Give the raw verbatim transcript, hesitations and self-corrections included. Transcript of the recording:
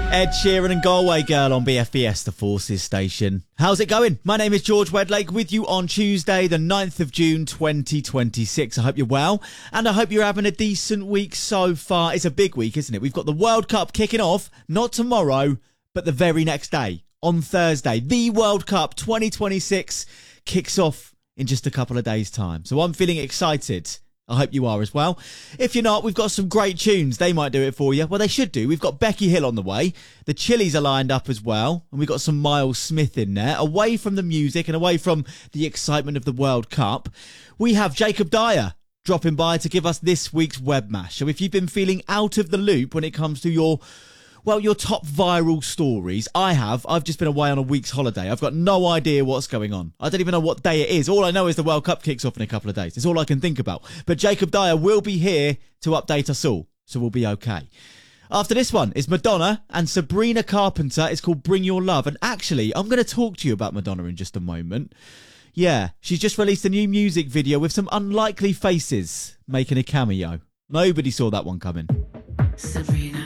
Ed Sheeran and Galway Girl on B F B S, the Forces station. How's it going? My name is George Wedlake with you on Tuesday, the ninth of June, twenty twenty-six. I hope you're well, and I hope you're having a decent week so far. It's a big week, isn't it? We've got the World Cup kicking off, not tomorrow, but the very next day, on Thursday. The World Cup twenty twenty-six kicks off in just a couple of days' time. So I'm feeling excited. I hope you are as well. If you're not, we've got some great tunes. They might do it for you. Well, they should do. We've got Becky Hill on the way. The Chili's are lined up as well. And we've got some Miles Smith in there. Away from the music and away from the excitement of the World Cup, we have Jacob Dyer dropping by to give us this week's Web Mash. So if you've been feeling out of the loop when it comes to your... well, your top viral stories, I have. I've just been away on a week's holiday. I've got no idea what's going on. I don't even know what day it is. All I know is the World Cup kicks off in a couple of days. It's all I can think about. But Jacob Dyer will be here to update us all, so we'll be okay. After this one is Madonna and Sabrina Carpenter. It's called Bring Your Love. And actually, I'm going to talk to you about Madonna in just a moment. Yeah, she's just released a new music video with some unlikely faces making a cameo. Nobody saw that one coming. Sabrina.